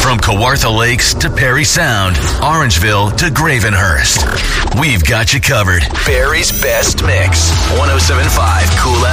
From Kawartha Lakes to Perry Sound, Orangeville to Gravenhurst, we've got you covered. Barry's Best Mix. 107.5 Cool